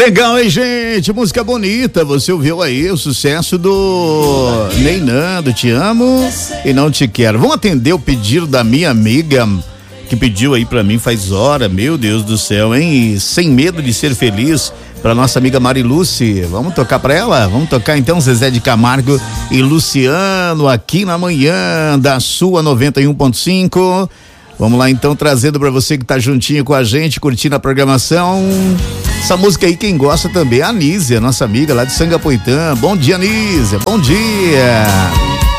Legal, hein, gente? Música bonita. Você ouviu aí o sucesso do Ney Nando, Te Amo e Não Te Quero. Vamos atender o pedido da minha amiga que pediu aí pra mim faz hora, meu Deus do céu, hein? E Sem Medo de Ser Feliz, pra nossa amiga Mariluce. Vamos tocar pra ela? Vamos tocar então Zezé de Camargo e Luciano aqui na manhã da sua 91.5. Vamos lá então, trazendo pra você que tá juntinho com a gente, curtindo a programação. Essa música aí, quem gosta também, a Anísia, nossa amiga lá de Sangapoitã. Bom dia, Anísia, bom dia.